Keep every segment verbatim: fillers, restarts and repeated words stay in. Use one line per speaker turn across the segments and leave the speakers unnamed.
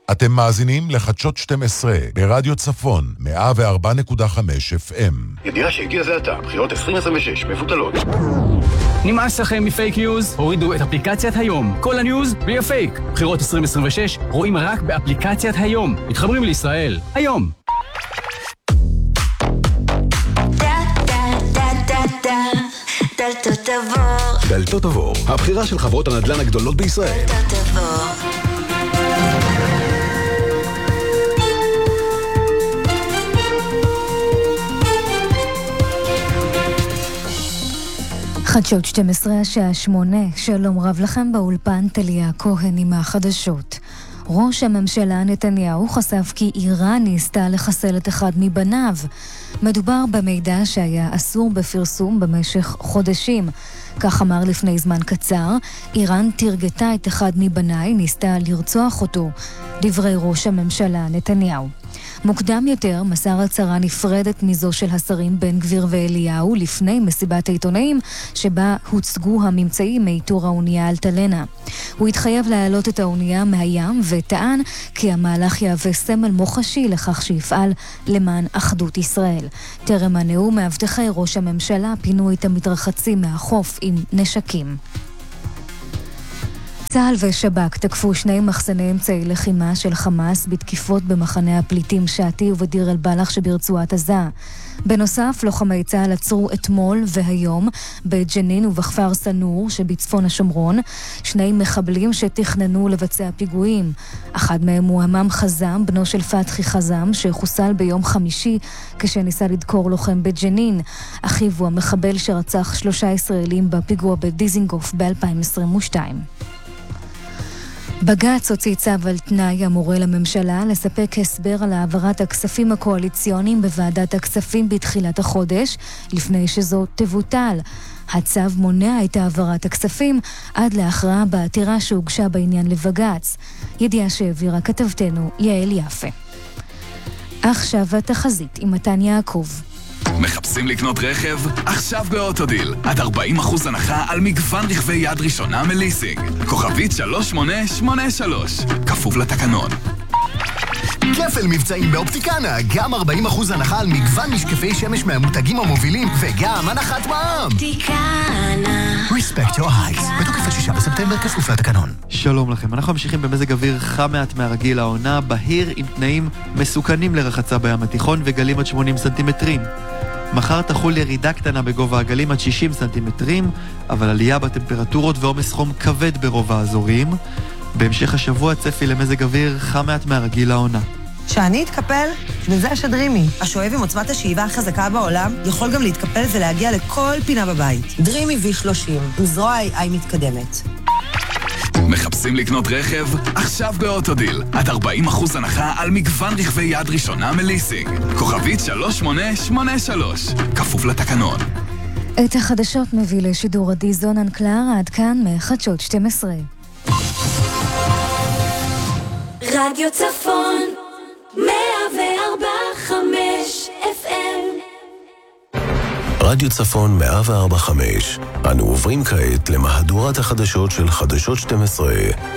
אתם מאזינים לחדשות שתים עשרה ברדיו צפון מאה וארבע נקודה חמש אף אם.
ידיעה שהגיע זה עתה, בחירות עשרים עשרים ושש מבוטלות.
נמאס לכם מפייק ניוז? הורידו את אפליקציית היום. כל הניוז בלי הפייק. בחירות עשרים עשרים ושש רואים רק באפליקציית היום. מתחברים לישראל. היום.
דלתות עבור.
דלתות עבור, הבחירה של חברות הנדל"ן הגדולות בישראל.
דלתות עבור. חדשות שתים עשרה השעה שמונה, שלום רב לכם באולפן תליה כהן עם החדשות. ראש הממשלה נתניהו חשף כי איראן ניסתה לחסל את אחד מבניו. מדובר במידע שהיה אסור בפרסום במשך חודשים. כך אמר לפני זמן קצר, איראן תרגתה את אחד מבניי, ניסתה לרצוח אותו. דברי ראש הממשלה נתניהו. מוקדם יותר מסר הצהרה נפרדת מזו של השרים בן גביר ואליהו לפני מסיבת העיתונאים שבה הוצגו הממצאים מאיתור האונייה אלטלנה. הוא התחייב להעלות את האונייה מהים וטען כי המהלך יהווה סמל מוחשי לכך שיפעל למען אחדות ישראל. טרם הנאום מאבטחי ראש הממשלה פינו את המתרחצים מהחוף עם נשקים. צה"ל ושב"כ תקפו שני מחסני אמצעי לחימה של חמאס בתקיפות במחנה הפליטים שעתי ובדיר אל-בלח שברצועת עזה. בנוסף, לוחמי צה"ל עצרו אתמול והיום בג'נין ובכפר סנור שבצפון השומרון שני מחבלים שתכננו לבצע פיגועים. אחד מהם הוא המם חזם, בנו של פתחי חזם, שחוסל ביום חמישי כשניסה לדקור לוחם בג'נין. אחיו הוא המחבל שרצח שלושה ישראלים בפיגוע בדיזינגוף ב-אלפיים עשרים ושתיים. בג"ץ הוציא צו על תנאי המורה לממשלה לספק הסבר על העברת הכספים הקואליציוניים בוועדת הכספים בתחילת החודש, לפני שזו תבוטל. הצו מונע את העברת הכספים עד להכרעה בעתירה שהוגשה בעניין לבג"ץ. ידיעה שהעבירה כתבתנו יעל יפה. עכשיו התחזית עם מתן יעקב.
מחפשים לקנות רכב? עכשיו באוטודיל. עד ארבעים אחוז הנחה על מגוון רכבי יד ראשונה מליסינג. כוכבית שלוש שמונה שמונה שלוש. כפוף לתקנון.
כפל מבצעים באופטיקנה, גם ארבעים אחוז הנחה על מגוון משקפי שמש מהמותגים המובילים, וגם הנחת מע"מ.
אופטיקנה.
Respect your heights. בתוקף עד שישה בספטמבר, כפוף לתקנון.
שלום לכם, אנחנו ממשיכים במזג אוויר חם מעט מהרגיל העונה, בהיר עם תנאים מסוכנים לרחצה בים התיכון וגלים עד שמונים סנטימטרים. מחר תחול ירידה קטנה בגובה הגלים עד שישים סנטימטרים, אבל עלייה בטמפרטורות ועומס חום כבד ברוב האזורים. בהמשך השבוע צפי למזג אוויר חם מעט מהרגיל העונה.
שאני אתקפל, וזה השדרימי. השואב עם עוצמת השאיבה החזקה בעולם יכול גם להתקפל ולהגיע לכל פינה בבית. דרימי וי שלושים, עם זרוע איי איי מתקדמת.
מחפשים לקנות רכב? עכשיו באוטודיל. עד ארבעים אחוז הנחה על מגוון רכבי יד ראשונה מליסינג. כוכבית שלוש שמונה שמונה שלוש. כפוף לתקנון.
את החדשות מביא לשידור עדי זונן קלר, עד כאן מחדשות שתים עשרה.
רדיו צפון מאה וארבע חמש אף אם.
רדיו צפון מאה וארבע חמש. אנו עוברים כעת למהדורת החדשות של חדשות שתים עשרה.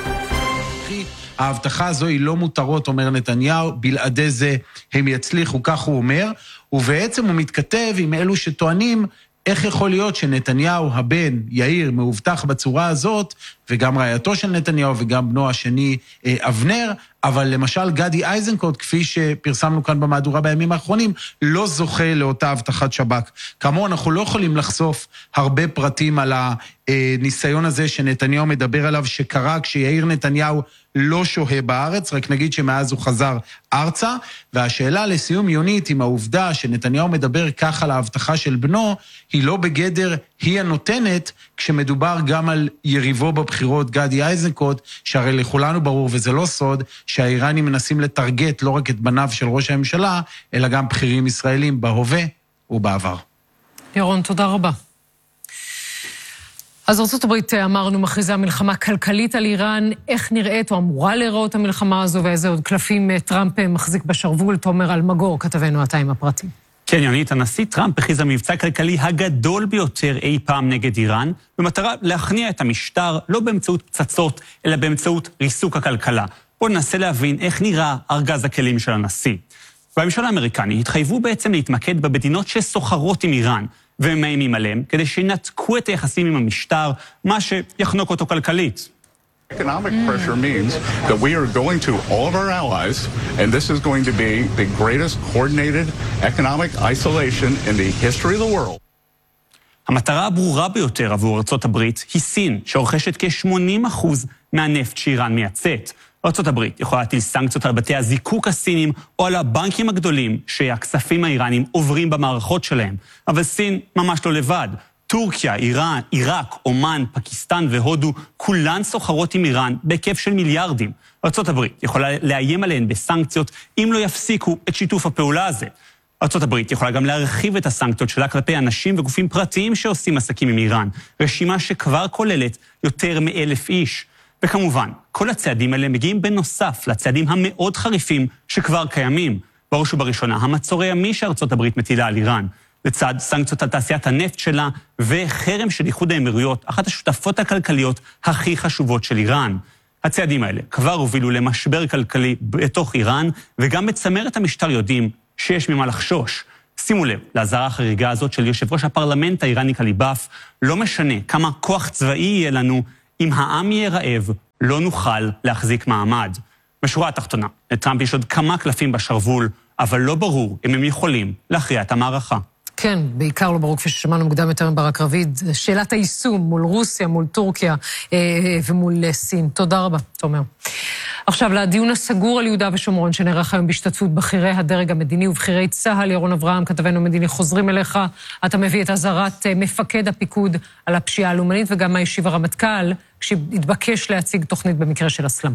ההבטחה הזו היא לא מותרות, אומר נתניהו, בלעדי זה הם יצליחו, כך הוא אומר, ובעצם הוא מתכתב עם אלו שטוענים איך יכול להיות שנתניהו הבן יאיר מאובטח בצורה הזאת, וגם רעייתו של נתניהו וגם בנו השני אבנר, אבל למשל גדי איזנקוט, כפי שפרסמנו כאן במהדורה בימים האחרונים, לא זוכה לאותה הבטחת שב"כ. כאמור, אנחנו לא יכולים לחשוף הרבה פרטים על הניסיון הזה שנתניהו מדבר עליו, שקרה כשיאיר נתניהו לא שוהה בארץ, רק נגיד שמאז הוא חזר ארצה, והשאלה לסיום יונית, עם העובדה שנתניהו מדבר כך על ההבטחה של בנו, היא לא בגדר היא הנותנת, כשמדובר גם על יריבו בבחירות גדי איזנקוט, שהרי לכולנו ברור וזה לא סוד, שהאיראנים מנסים לטרגט לא רק את בניו של ראש הממשלה, אלא גם בכירים ישראלים בהווה ובעבר.
ירון, תודה רבה. אז ארצות הברית, אמרנו, מכריזה מלחמה כלכלית על איראן. איך נראית או אמורה להיראות המלחמה הזו, ואיזה עוד קלפים טראמפ מחזיק בשרוול? תומר אלמגור, כתבנו אתה עם הפרטים.
כן, יונית, הנשיא טראמפ הכריז המבצע הכלכלי הגדול ביותר אי פעם נגד איראן, במטרה להכניע את המשטר לא באמצעות פצצות, אלא באמצעות ריסוק הכלכלה. בואו ננסה להבין איך נראה ארגז הכלים של הנשיא. והממשל האמריקני התחייבו בעצם להתמקד במדינות שסוחרות עם איראן, והם מאיימים עליהם, כדי שינתקו את היחסים עם המשטר, מה שיחנוק אותו כלכלית.
Economic pressure means that we are going to all of our allies, and this is going to be the greatest coordinated economic isolation in the history of the world.
המטרה הברורה ביותר עבור ארצות הברית היא סין, שרוכשת כ-שמונים אחוז מהנפט שאיראן מייצאת. ארצות הברית יכולה להטיל סנקציות על בתי הזיקוק הסינים או על הבנקים הגדולים שהכספים האיראנים עוברים במערכות שלהם. אבל סין ממש לא לבד. טורקיה, איראן, עיראק, אומן, פקיסטן והודו, כולן סוחרות עם איראן בהיקף של מיליארדים. ארצות הברית יכולה לאיים עליהן בסנקציות אם לא יפסיקו את שיתוף הפעולה הזה. ארצות הברית יכולה גם להרחיב את הסנקציות שלה כלפי אנשים וגופים פרטיים שעושים עסקים עם איראן, רשימה שכבר כוללת יותר מאלף איש. וכמובן, כל הצעדים האלה מגיעים בנוסף לצעדים המאוד חריפים שכבר קיימים. בראש ובראשונה, המצור הימי שארצות הברית מטילה על איראן, לצד סנקציות על תעשיית הנפט שלה וחרם של איחוד האמירויות, אחת השותפות הכלכליות הכי חשובות של איראן. הצעדים האלה כבר הובילו למשבר כלכלי בתוך איראן, וגם בצמרת המשטר יודעים שיש ממה לחשוש. שימו לב, להזהרה החריגה הזאת של יושב ראש הפרלמנט האיראני קליבאף, לא משנה כמה כוח צבאי יהיה לנו, אם העם יהיה רעב, לא נוכל להחזיק מעמד. בשורה התחתונה, לטראמפ יש עוד כמה קלפים בשרוול, אבל לא ברור אם הם יכולים להכריע את המערכה.
כן, בעיקר לא ברור, כפי ששמענו מוקדם יותר מברק רביד, שאלת היישום מול רוסיה, מול טורקיה אה, ומול סין. תודה רבה, תומר. עכשיו, לדיון הסגור על יהודה ושומרון, שנערך היום בהשתתפות בכירי הדרג המדיני ובכירי צה"ל, ירון אברהם, כתבנו המדיני, חוזרים אליך. אתה מביא את אזהרת מפקד הפיקוד על הפשיעה הלאומנית, וגם מה השיב הרמטכ"ל, כשהתבקש להציג תוכנית במקרה של הסלמה.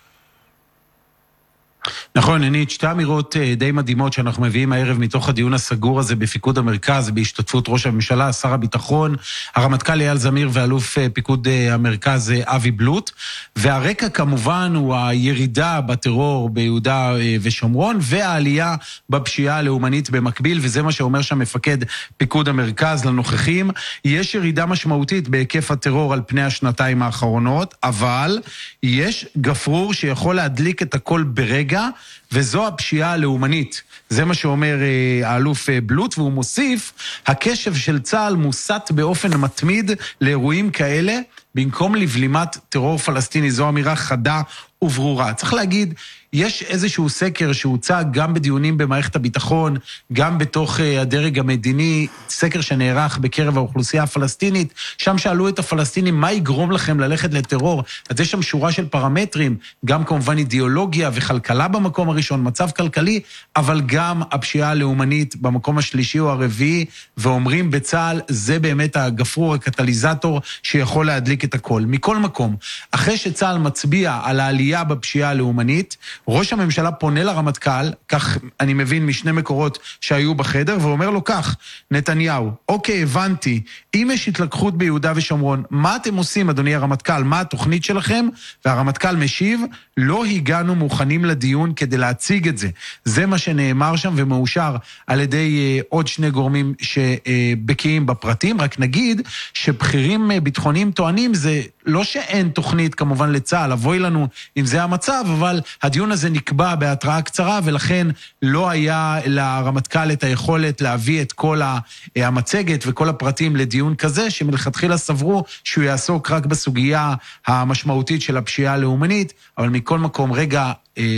נכון, אני, שתי אמירות די מדהימות שאנחנו מביאים הערב מתוך הדיון הסגור הזה בפיקוד המרכז, בהשתתפות ראש הממשלה, שר הביטחון, הרמטכ"ל אייל זמיר ואלוף פיקוד המרכז אבי בלוט, והרקע כמובן הוא הירידה בטרור ביהודה ושומרון, והעלייה בפשיעה הלאומנית במקביל, וזה מה שאומר שם מפקד פיקוד המרכז לנוכחים. יש ירידה משמעותית בהיקף הטרור על פני השנתיים האחרונות, אבל יש גפרור שיכול להדליק את הכל ברגע, וזו הפשיעה הלאומנית. זה מה שאומר האלוף בלוט, והוא מוסיף, הקשב של צה"ל מוסט באופן מתמיד לאירועים כאלה, במקום לבלימת טרור פלסטיני. זו אמירה חדה וברורה. צריך להגיד, יש איזשהו סקר שהוצג גם בדיונים במערכת הביטחון, גם בתוך הדרג המדיני, סקר שנערך בקרב האוכלוסייה הפלסטינית, שם שאלו את הפלסטינים, מה יגרום לכם ללכת לטרור? אז יש שם שורה של פרמטרים, גם כמובן אידיאולוגיה וכלכלה במקום הראשון, מצב כלכלי, אבל גם הפשיעה הלאומנית במקום השלישי או הרביעי, ואומרים בצה"ל, זה באמת הגפרור, הקטליזטור שיכול להדליק את הכל. מכל מקום, אחרי שצה"ל מצביע על העלייה בפשיעה הלאומנית, ראש הממשלה פונה לרמטכ"ל, כך אני מבין משני מקורות שהיו בחדר, ואומר לו כך, נתניהו, אוקיי, הבנתי, אם יש התלקחות ביהודה ושומרון, מה אתם עושים, אדוני הרמטכ"ל, מה התוכנית שלכם? והרמטכ"ל משיב, לא הגענו מוכנים לדיון כדי להציג את זה. זה מה שנאמר שם ומאושר על ידי עוד שני גורמים שבקיאים בפרטים, רק נגיד שבכירים ביטחוניים טוענים, זה לא שאין תוכנית כמובן לצה"ל, אבוי לנו אם זה המצב, אבל הדיון הזה נקבע בהתראה קצרה, ולכן לא היה לרמטכ"ל את היכולת להביא את כל המצגת וכל הפרטים לדיון כזה, שמלכתחילה סברו שהוא יעסוק רק בסוגיה המשמעותית של הפשיעה הלאומנית, אבל מכל מקום רגע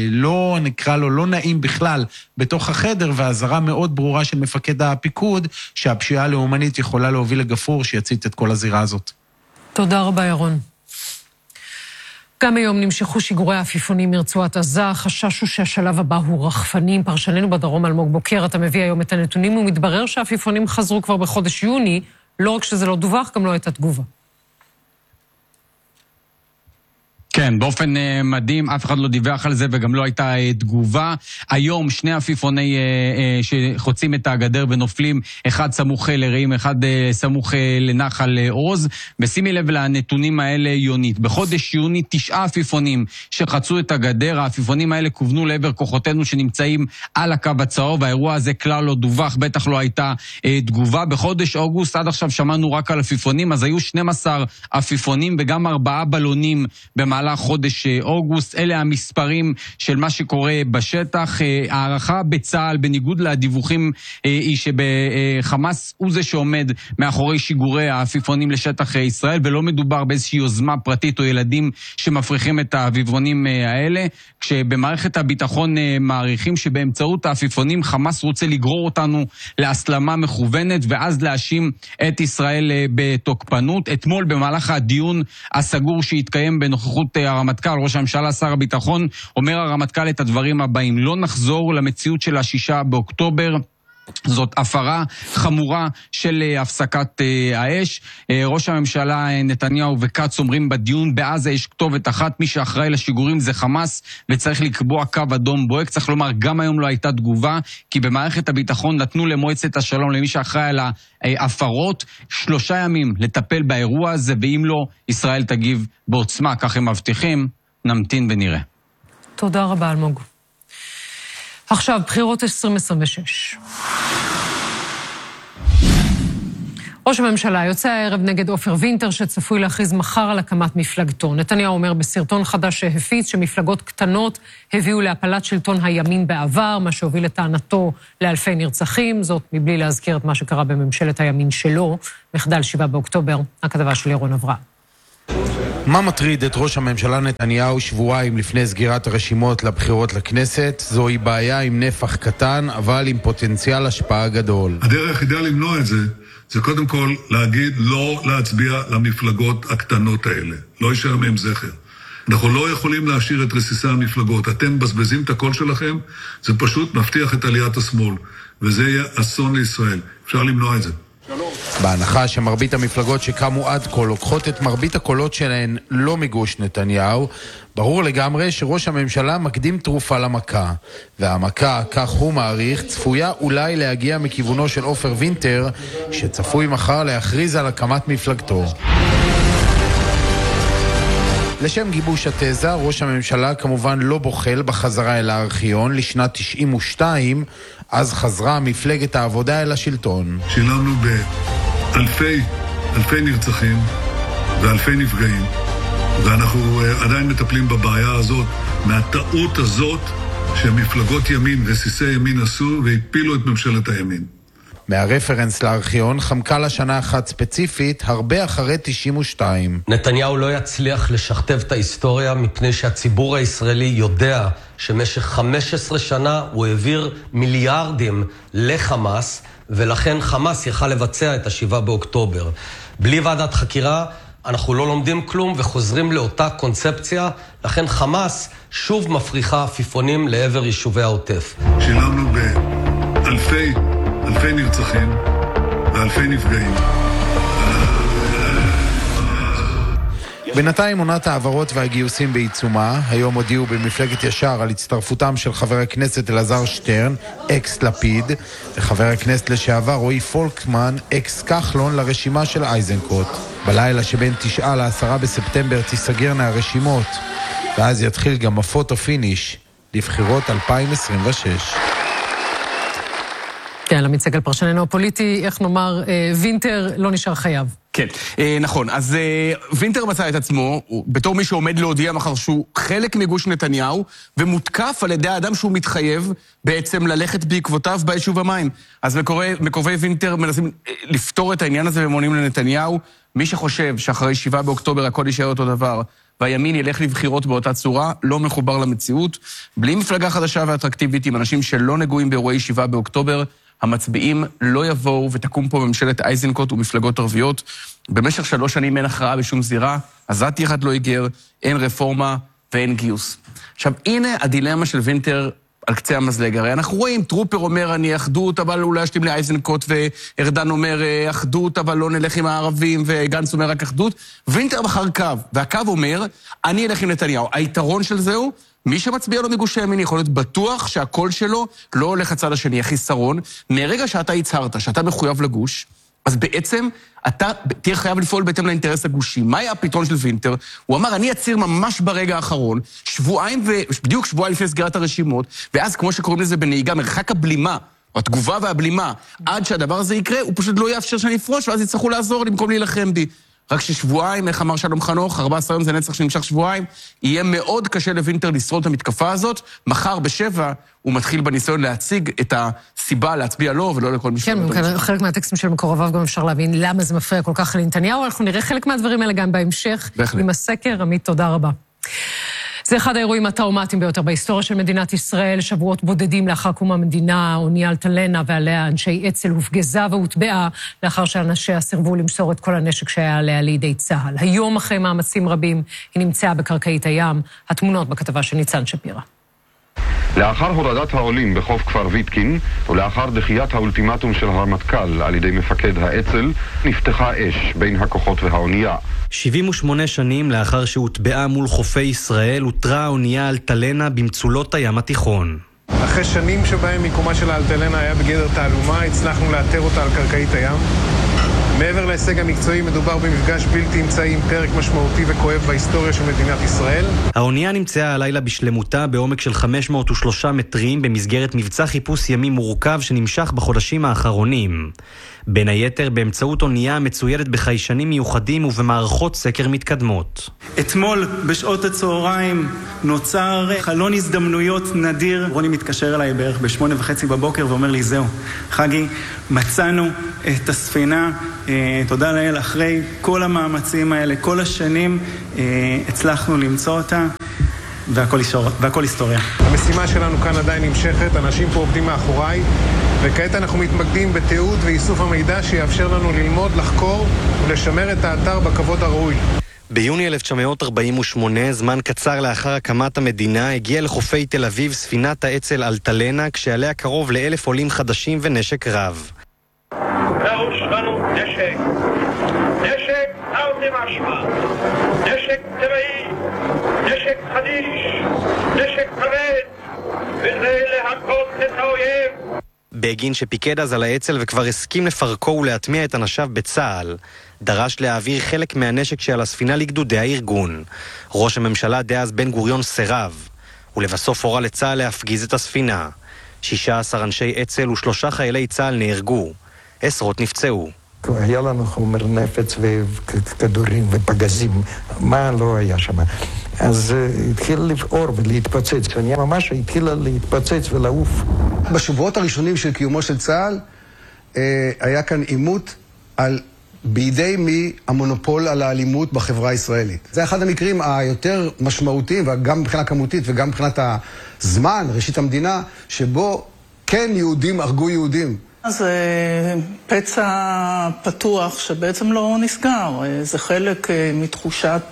לא נקרא לו, לא נעים בכלל בתוך החדר, והזרה מאוד ברורה של מפקד הפיקוד, שהפשיעה הלאומנית יכולה להוביל לגפרור שיצית את כל הזירה הזאת.
תודה רבה, ירון. גם היום נמשכו שיגורי העפיפונים מרצועת עזה, חשש הוא שהשלב הבא הוא רחפנים. פרשננו בדרום אלמוג בוקר, אתה מביא היום את הנתונים, ומתברר שהעפיפונים חזרו כבר בחודש יוני, לא רק שזה לא דווח, גם לא הייתה תגובה.
כן, באופן uh, מדהים, אף אחד לא דיווח על זה וגם לא הייתה uh, תגובה. היום שני עפיפוני uh, uh, שחוצים את הגדר ונופלים, אחד סמוך לרעים, אחד uh, סמוך uh, לנחל uh, עוז, ושימי לב לנתונים האלה יונית. בחודש יוני תשעה עפיפונים שחצו את הגדר, העפיפונים האלה כוונו לעבר כוחותינו שנמצאים על הקו הצהוב, והאירוע הזה כלל לא דווח, בטח לא הייתה uh, תגובה. בחודש אוגוסט עד עכשיו שמענו רק על עפיפונים, אז היו שנים עשר עפיפונים וגם ארבעה בלונים במהלך במהלך חודש אוגוסט. אלה המספרים של מה שקורה בשטח. הערכה בצה"ל, בניגוד לדיווחים, היא שבחמאס הוא זה שעומד מאחורי שיגורי העפיפונים לשטח ישראל, ולא מדובר באיזושהי יוזמה פרטית או ילדים שמפריחים את האביבונים האלה, כשבמערכת הביטחון מעריכים שבאמצעות העפיפונים חמאס רוצה לגרור אותנו להסלמה מכוונת ואז להאשים את ישראל בתוקפנות. אתמול במהלך הדיון הסגור שהתקיים בנוכחות הרמטכ"ל, ראש הממשלה, שר הביטחון, אומר הרמטכ"ל את הדברים הבאים: לא נחזור למציאות של השישה באוקטובר. זאת הפרה חמורה של הפסקת האש. ראש הממשלה נתניהו וקץ אומרים בדיון: בעזה יש כתובת אחת, מי שאחראי לשיגורים זה חמאס וצריך לקבוע קו אדום בוהק. צריך לומר, גם היום לא הייתה תגובה, כי במערכת הביטחון נתנו למועצת השלום, למי שאחראי על ההפרות, שלושה ימים לטפל באירוע הזה, ואם לא, ישראל תגיב בעוצמה, כך הם מבטיחים. נמתין ונראה.
תודה רבה אלמוג. עכשיו, בחירות עשרים עשרים ושש. ראש הממשלה יוצא הערב נגד עופר וינטר, שצפוי להכריז מחר על הקמת מפלגתו. נתניהו אומר בסרטון חדש שהפיץ שמפלגות קטנות הביאו להפלת שלטון הימין בעבר, מה שהוביל לטענתו לאלפי נרצחים, זאת מבלי להזכיר את מה שקרה בממשלת הימין שלו, מחדל שבעה באוקטובר. הכתבה של ירון אברהם.
מה מטריד את ראש הממשלה נתניהו שבועיים לפני סגירת הרשימות לבחירות לכנסת? זוהי בעיה עם נפח קטן, אבל עם פוטנציאל השפעה גדול.
הדרך היחידה למנוע את זה, זה קודם כל להגיד לא להצביע למפלגות הקטנות האלה. לא יישאר מהם זכר. אנחנו לא יכולים להשאיר את רסיסי המפלגות. אתם מבזבזים את הקול שלכם, זה פשוט מבטיח את עליית השמאל. וזה יהיה אסון לישראל. אפשר למנוע את זה.
בהנחה שמרבית המפלגות שקמו עד כה לוקחות את מרבית הקולות שלהן לא מגוש נתניהו, ברור לגמרי שראש הממשלה מקדים תרופה למכה. והמכה, כך הוא מעריך, צפויה אולי להגיע מכיוונו של עופר וינטר, שצפוי מחר להכריז על הקמת מפלגתו. לשם גיבוש התזה, ראש הממשלה כמובן לא בוחל בחזרה אל הארכיון לשנת תשעים ושתיים, אז חזרה מפלגת העבודה אל השלטון.
שילמנו באלפי, אלפי נרצחים ואלפי נפגעים, ואנחנו עדיין מטפלים בבעיה הזאת, מהטעות הזאת שמפלגות ימין וסיסי ימין עשו והפילו את ממשלת הימין.
מהרפרנס לארכיון חמקה לשנה אחת ספציפית, הרבה אחרי תשעים ושתיים.
נתניהו לא יצליח לשכתב את ההיסטוריה, מפני שהציבור הישראלי יודע שמשך חמש עשרה שנה הוא העביר מיליארדים לחמאס, ולכן חמאס יכל לבצע את השבעה באוקטובר. בלי ועדת חקירה אנחנו לא לומדים כלום וחוזרים לאותה קונספציה, לכן חמאס שוב מפריחה עפיפונים לעבר יישובי העוטף.
שילמנו באלפי אלפי נרצחים ואלפי נפגעים.
בינתיים עונת העברות והגיוסים בעיצומה. היום הודיעו במפלגת ישר על הצטרפותם של חבר הכנסת אלעזר שטרן, אקס לפיד, וחבר הכנסת לשעבר רועי פולקמן, אקס כחלון, לרשימה של אייזנקוט. בלילה שבין תשעה לעשרה בספטמבר תיסגרנה הרשימות, ואז יתחיל גם הפוטו פיניש לבחירות אלפיים עשרים ושש.
כן, עמית סגל פרשננו הפוליטי, איך נאמר, וינטר לא נשאר חייב.
כן, נכון. אז וינטר מצא את עצמו, בתור מי שעומד להודיע מחר שהוא חלק מגוש נתניהו, ומותקף על ידי האדם שהוא מתחייב בעצם ללכת בעקבותיו ביישוב המים. אז מקורבי וינטר מנסים לפתור את העניין הזה ומונים לנתניהו. מי שחושב שאחרי שבעה באוקטובר הכל יישאר אותו דבר, והימין ילך לבחירות באותה צורה, לא מחובר למציאות. בלי מפלגה חדשה ואטרקטיבית עם אנשים שלא נגועים באירועי שבעה באוקטובר, המצביעים לא יבואו ותקום פה ממשלת אייזנקוט ומפלגות ערביות. במשך שלוש שנים אין הכרעה בשום זירה, עזתי אחד לא יגר, אין רפורמה ואין גיוס. עכשיו, הנה הדילמה של וינטר על קצה המזלג. הרי אנחנו רואים, טרופר אומר, אני אחדות, אבל אולי אשתים לאייזנקוט, וארדן אומר, אחדות, אבל לא נלך עם הערבים, וגנץ אומר רק אחדות. וינטר בחר קו, והקו אומר, אני אלך עם נתניהו. היתרון של זהו, מי שמצביע לו מגוש הימין יכול להיות בטוח שהקול שלו לא הולך הצד השני, החיסרון. מרגע שאתה הצהרת, שאתה מחויב לגוש, אז בעצם אתה תהיה חייב לפעול בהתאם לאינטרס הגושי. מה היה הפתרון של וינטר? הוא אמר, אני אציר ממש ברגע האחרון, שבועיים ובדיוק שבועיים לפני סגירת הרשימות, ואז כמו שקוראים לזה בנהיגה, מרחק הבלימה, או התגובה והבלימה, עד שהדבר הזה יקרה, הוא פשוט לא יאפשר שאני אפרוש, ואז יצטרכו לעזור לי במקום להילחם בי. רק ששבועיים, איך אמר שלום חנוך, ארבעה עשר יום זה נצח שנמשך שבועיים, יהיה מאוד קשה לווינטר לשרוד את המתקפה הזאת. מחר בשבע הוא מתחיל בניסיון להציג את הסיבה להצביע לו ולא לכל מי
כן, וכאן חלק מהטקסטים של מקורביו גם אפשר להבין למה זה מפריע כל כך לנתניהו. אנחנו נראה חלק מהדברים האלה גם בהמשך. בהחלט. עם הסקר. עמית, תודה רבה. זה אחד האירועים הטראומטיים ביותר בהיסטוריה של מדינת ישראל. שבועות בודדים לאחר קום המדינה, אונייה אלטלנה ועליה אנשי אצ"ל הופגזה והוטבעה לאחר שאנשיה סירבו למסור את כל הנשק שהיה עליה לידי צה"ל. היום אחרי מאמצים רבים היא נמצאה בקרקעית הים. התמונות בכתבה של ניצן שפירא.
לאחר הורדת העולים בחוף כפר ויתקין ולאחר דחיית האולטימטום של הרמטכ"ל על ידי מפקד האצ"ל נפתחה אש בין הכוחות והאונייה.
שבעים ושמונה שנים לאחר שהוטבעה מול חופי ישראל הותרה האונייה אלטלנה במצולות הים התיכון.
אחרי שנים שבהם מיקומה של האלטלנה היה בגדר תעלומה, הצלחנו לאתר אותה על קרקעית הים. מעבר להישג המקצועי, מדובר במפגש בלתי אמצעי עם פרק משמעותי וכואב בהיסטוריה של מדינת ישראל.
האונייה נמצאה הלילה בשלמותה בעומק של חמש מאות ושלושה מטרים במסגרת מבצע חיפוש ימי מורכב שנמשך בחודשים האחרונים. בין היתר באמצעות אונייה מצוידת בחיישנים מיוחדים ובמערכות סקר מתקדמות.
אתמול בשעות הצהריים נוצר חלון הזדמנויות נדיר. רוני מתקשר אליי בערך בשמונה וחצי בבוקר ואומר לי, זהו, חגי, מצאנו את הספינה, תודה לאל, אחרי כל המאמצים האלה, כל השנים, הצלחנו למצוא אותה. והכל, והכל היסטוריה.
המשימה שלנו כאן עדיין נמשכת, אנשים פה עובדים מאחוריי, וכעת אנחנו מתמקדים בתיעוד ואיסוף המידע שיאפשר לנו ללמוד, לחקור ולשמר את האתר בכבוד הראוי.
ביוני אלף תשע מאות ארבעים ושמונה, זמן קצר לאחר הקמת המדינה, הגיעה לחופי תל אביב ספינת האצ"ל אלטלנה, כשעליה קרוב לאלף עולים חדשים ונשק רב.
ראוש לנו נשק, נשק תרתי משמע, נשק טבעי, נשק חדיש, נשק כבד, וזה להכות את האויב.
בגין שפיקד אז על האצ"ל וכבר הסכים לפרקו ולהטמיע את אנשיו בצה"ל, דרש להעביר חלק מהנשק שעל הספינה לגדודי הארגון. ראש הממשלה דאז בן גוריון סירב, ולבסוף הורה לצה"ל להפגיז את הספינה. שישה עשר אנשי אצ"ל ושלושה חיילי צה"ל נהרגו, עשרות נפצעו.
היה לנו חומר נפץ וכדורים ופגזים, מה לא היה שם. אז התחיל לבעור ולהתפוצץ, ואני ממש התחילה להתפוצץ ולעוף.
בשבועות הראשונים של קיומו של צה"ל, היה כאן עימות על בידי מי המונופול על האלימות בחברה הישראלית. זה אחד המקרים היותר משמעותיים, וגם מבחינה כמותית וגם מבחינת הזמן, ראשית המדינה, שבו כן יהודים הרגו יהודים.
זה פצע פתוח שבעצם לא נסגר. זה חלק מתחושת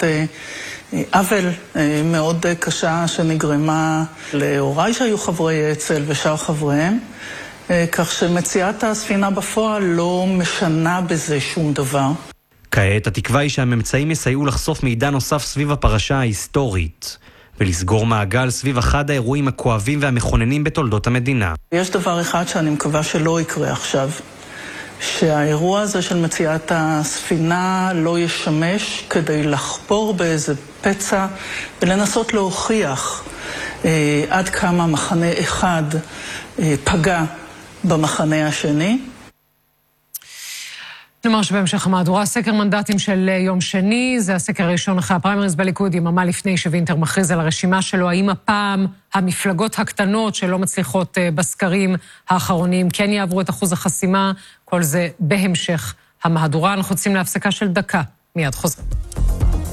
עוול מאוד קשה שנגרמה להוריי שהיו חברי אצ"ל ושאר חבריהם, כך שמציאת הספינה בפועל לא משנה בזה שום דבר.
כעת התקווה היא שהממצאים יסייעו לחשוף מידע נוסף סביב הפרשה ההיסטורית, ולסגור מעגל סביב אחד האירועים הכואבים והמכוננים בתולדות המדינה.
יש דבר אחד שאני מקווה שלא יקרה עכשיו, שהאירוע הזה של מציאת הספינה לא ישמש כדי לחפור באיזה פצע ולנסות להוכיח אה, עד כמה מחנה אחד אה, פגע במחנה השני.
נאמר שבהמשך המהדורה, סקר מנדטים של יום שני, זה הסקר הראשון אחרי הפריימריז בליכוד, יממה לפני שווינטר מכריז על הרשימה שלו. האם הפעם המפלגות הקטנות שלא מצליחות בסקרים האחרונים כן יעברו את אחוז החסימה? כל זה בהמשך המהדורה. אנחנו רוצים להפסקה של דקה, מיד חוזרים.